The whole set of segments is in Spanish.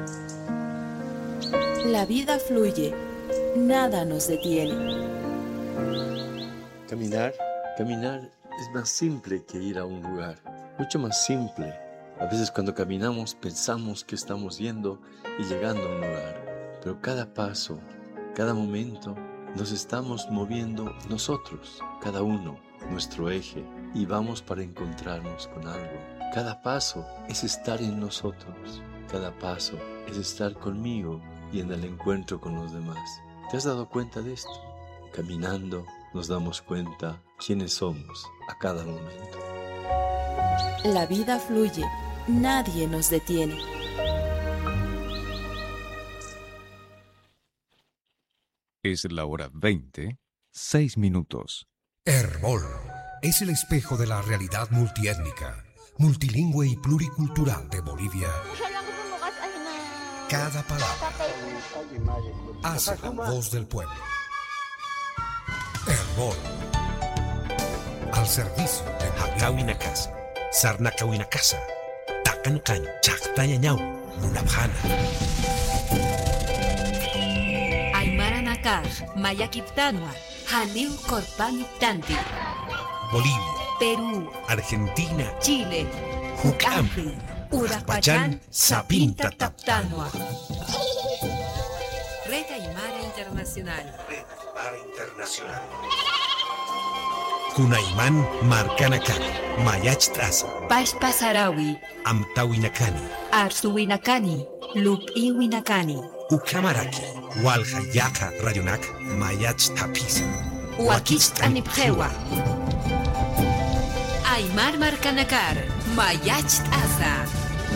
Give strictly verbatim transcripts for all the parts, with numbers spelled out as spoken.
La vida fluye, nada nos detiene. Caminar, caminar es más simple que ir a un lugar, mucho más simple. A veces cuando caminamos pensamos que estamos yendo y llegando a un lugar, pero cada paso, cada momento, nos estamos moviendo nosotros, cada uno, nuestro eje, y vamos para encontrarnos con algo. Cada paso es estar en nosotros, cada paso es estar conmigo y en el encuentro con los demás. ¿Te has dado cuenta de esto? Caminando nos damos cuenta quiénes somos a cada momento. La vida fluye, nadie nos detiene. Es la hora veinte, seis minutos. Herbol es el espejo de la realidad multiétnica, multilingüe y pluricultural de Bolivia. Cada palabra hace la voz del pueblo. Herbol, al servicio de Hakawina casa, Sarnakawina casa, Takan kan, Chaktaya ñau, Munabhana. Aymara Nakaj, Mayakiptanua, Haliu Korpaniptanti. Bolivia, Perú, Argentina, Chile, Jucampi, Urapachán, Sapinta Taptanua. Red Aymara Internacional. Red Aymara Internacional. Kunaiman Marcanacani, Mayach Traza, Pashpa Sarawi, Amtawinacani, Arsuwinacani, Lupiwinacani, Ucamaraki, Walhayaka Rayonac, Mayach Tapisa, Huaquist Anipjewa. Aymar Marcanacar, Mayach Taza.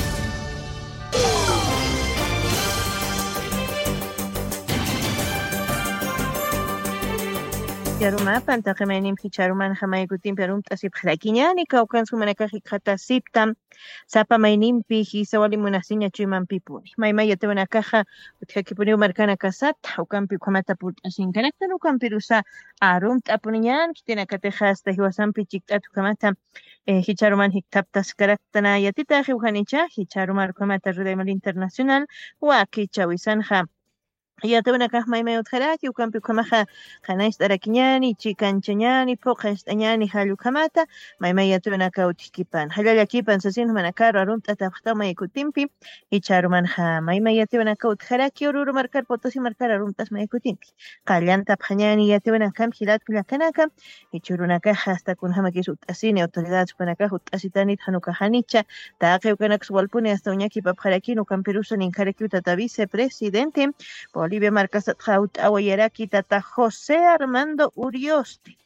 Yaruma pantaqemaynim hicharuman hamaykutin perum tasip khalakiñani kawkan sumanakaji khata siptam sapa maynimpi hisawali munasiña chuyman pipuni maymaya tewanakaja utkakipuni markana kasat ukampi khamata put asinkanakta ukampi rusa arum tapuniñan kitinakateja hasta hiwasampi chiktatu kamata hicharuman hiktaptas karaktana yatita hiwhanicha hicharuman kamata rudaymal internacional wa kichawizanja Yatawinakaj maymay utjaraki ukampi ukamaja qanaysta arakiñani chikanchañani puqashta ñani hallukamata maymay yatawinaka utikipan hallallakipan sasin manakaro arunta tapqta maykutimpi icharumanja maymay yatawinaka utjaraki ururu markar Potosí markar aruntas maykutimpi qallanta phañani yatawinakam hilatkullakanaka ichurunaka hasta kunhamakis utasini autoridades panaka utasitanit hanukajanicha taqewkanak suwalpuni hasta uñaki papqarakinu kampirusa ninkaraki tata vicepresidente Bolivia Marcasat Jaut Aguayaraki Tata José Armando Urioste,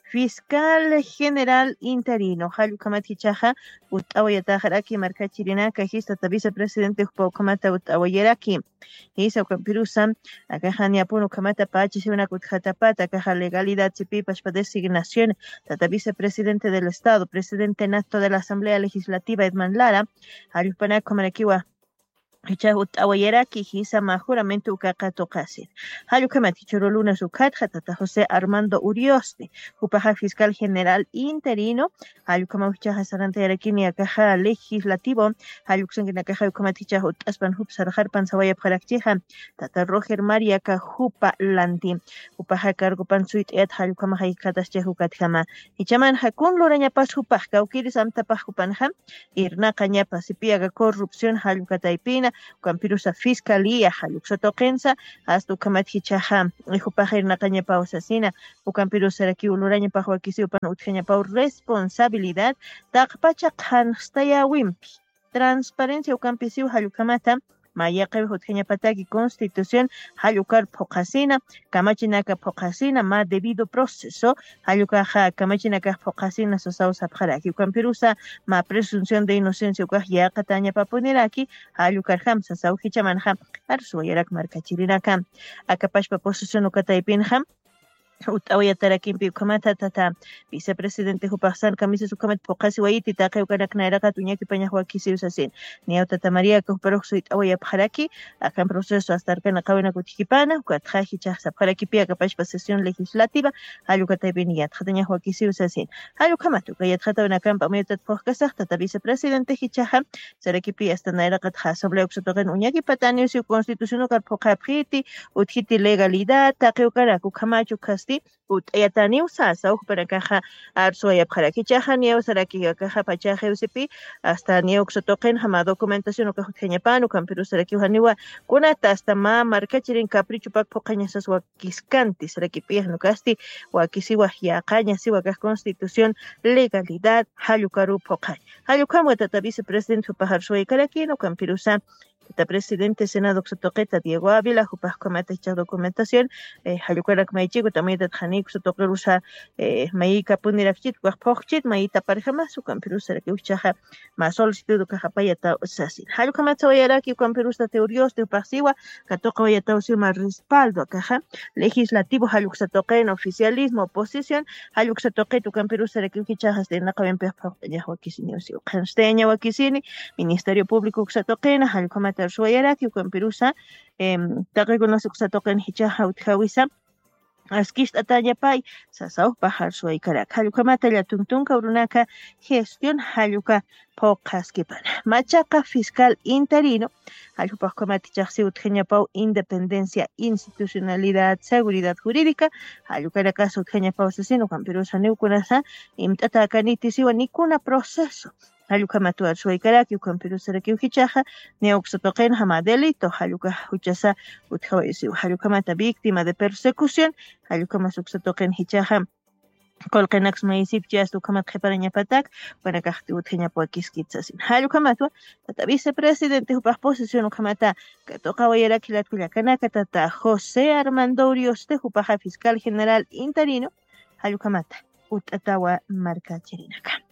fiscal general interino. Halu Kamati Chaja, Ut Aguayatajaraki, Marcachirina, Cajista, vicepresidente Upo Kamata Ut Aguayaraki. Isa Campirusa, Acajania Puno Kamata Pachi, una Kutjatapata, Caja Legalidad, Chipipas para designación, Tata vicepresidente del Estado, presidente nato de la Asamblea Legislativa Edman Lara, Halu Panaco Maraquiwa. Hichahut awayaraki hisa majuramento ukakato kasir. Halu kamati choroluna sukatja tata José Armando Urioste, upaja fiscal general interino, halu kamahuchaja sarante yarakini akaja legislativo, halu kusangina kaja ukamati chahut aspan hup sarjar pansawaya paraktiha, tata Roger María kajupa lanti, upaja cargo pansuit et halu kamaja ikatas chahukatjama. Hichaman hakun loraña pas hupaj kaukiris amta pajupanja, irna kaña pasipiaga corrupción halu kataipina, Campirusa Fiscalía, Haluxotoquensa, hasta Ukamati Chaha, Hijupajer Nakaña Pau Asesina, Ucampirusa Raki Uluraña Pau Aquisio Pan Utgeña Pau responsabilidad, Takpacha Kanstaya Wimpi, transparencia Ucampisiu Halukamata, Mayaqe Utgeña Pataki Constitución, Halukar Pocasina, Kamachinaka Pocasina, más debido proceso, Halukaja, Kamachinaka Pocasina, Sosaus Abjaraki, Ucampirusa, más presunción de inocencia, Ukajia Cataña Paponeraki, Halukar Hamsa, Sauhichamanham, Arsuayarak Marcachirinaka, Akapash Paposición Ukataipinham. utawaya tarakimpi ukamata tata vicepresidente hupasan kamisa sukamat pokasi wayiti taqay ukanaknayraqa tuñaki pañaq wakisi usasin niyaw tata María kuhparuqsu itawaya pharaki akan proceso hasta arkana qawina kutikipana ukatqaji chaq sapqarakipi akapashpa sesión legislativa allukataypi niyat qatañaq wakisi usasin allukamatu kayat qatawina kampa mayutat puqkasaq tata vicepresidente hichaqa sarakipi hasta nayraqa tqa asamblea uksatoqen uñaki pataniusi constitución ukar puqapqiti uthiti legalidad taqay ukaraku kamachu kasti utayatani usasa para caja arsoya para que chaja ni usara que caja pachaje usipi hasta ni uxotoquen jama documentación o caja keñapano camperu sara que haniwa kunata hasta ma marca chirin capricho pak pocañasas wakiscanti sara que piano casti wakisiwa ya caña siwa constitución legalidad halukaru poca halukamu tata vicepresidente pajar soy carakino camperusa tata presidente senado xotoqeta Diego Ávila jupaj komata ichaq documentación eh hallukarak maychiku tamita thanik xotoqerusa eh mayika punirakchit waq phoqchit mayita parjama su camperusa que uchaja ma solicitud ka payata usasi hallukamata wayaraki camperusa teorios de pasiwa katoqa wayata usima respaldo caja legislativo halluksatoqen oficialismo oposición halluksatoqetu camperusa que uchaja de naqaben pehpaq ya wakisini usi qansteña wakisini ministerio público uxatoqena hallukamata Suayaraki con Perusa, eh, taqay conoce que se toca en Hichaja Uthawisa, Askist Ataya Pai, Sasau Bahar Suaykarak, Halukamata la Tuntunka Urunaka, gestión Haluka Pokaskipan, Machaca fiscal interino, Halupakomati Chasi Uthenia Pau, independencia, institucionalidad, seguridad jurídica, Halukaraka Uthenia Pau Sasino, con Perusa Neukunasa, Imtata Kanitisiwa Nikuna proceso. Halukamatu Suaykaraki con Perusara que uhichaja, Neoxotoquen Hama delito, Haluka Huchasa Uthawisi, Halukamata víctima de persecución, Halukamazuxotoquen Hichaja. Colkenax Maisip Jas Lukamat Jeparaña Patak, para Kahti Uthenia Poakiskitsasin. Halukamatu, Tata vicepresidente Hupaj posición Ukamata, que toca Wayaraki la Culiacanaka, Tata José Armando Urioste, Hupaja fiscal general interino, Halukamata, Utatawa Marca Chirinaka.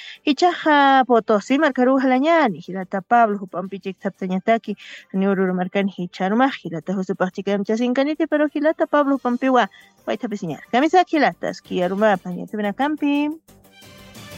Hichaja Potosí marcaru halañani hilata Pablo hupampichik taptañataki niururu marcan hicharuma hilata husupachikam chasinkaniti pero hilata Pablo hupampiwa waita pesiñar kamisa hilatas kiaruma pañete campi.